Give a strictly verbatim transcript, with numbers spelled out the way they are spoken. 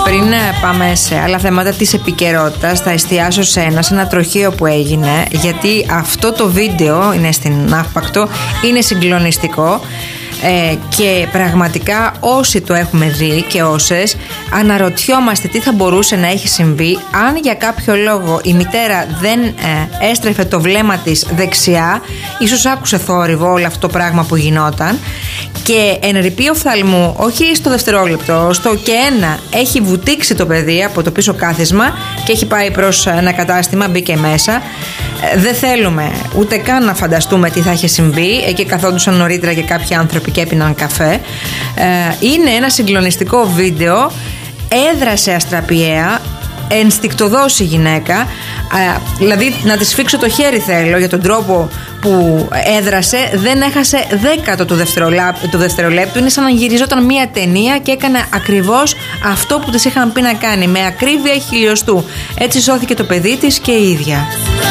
πριν πάμε σε άλλα θέματα της επικαιρότητας, θα εστιάσω σε ένα, σε ένα τροχαίο που έγινε, γιατί αυτό το βίντεο είναι στην Ναύπακτο, είναι συγκλονιστικό. Ε, και πραγματικά όσοι το έχουμε δει και όσες αναρωτιόμαστε τι θα μπορούσε να έχει συμβεί αν για κάποιο λόγο η μητέρα δεν ε, έστρεφε το βλέμμα της δεξιά, ίσως άκουσε θόρυβο όλο αυτό το πράγμα που γινόταν, και εν ρηπείο οφθαλμού, όχι στο δευτερόλεπτο, στο και ένα, έχει βουτήξει το παιδί από το πίσω κάθισμα και έχει πάει προς ένα κατάστημα, μπήκε μέσα. Δεν θέλουμε ούτε καν να φανταστούμε τι θα είχε συμβεί. Εκεί καθόντουσαν νωρίτερα και κάποιοι άνθρωποι και έπιναν καφέ. Είναι ένα συγκλονιστικό βίντεο. Έδρασε αστραπιαία, ενστικτωδώς η γυναίκα. Δηλαδή να της σφίξω το χέρι θέλω για τον τρόπο που έδρασε. Δεν έχασε δέκατο του δευτερολέπτου, του δευτερολέπτου. Είναι σαν να γυριζόταν μια ταινία και έκανε ακριβώς αυτό που της είχαν πει να κάνει, με ακρίβεια χιλιοστού. Έτσι σώθηκε το παιδί της και η ίδια.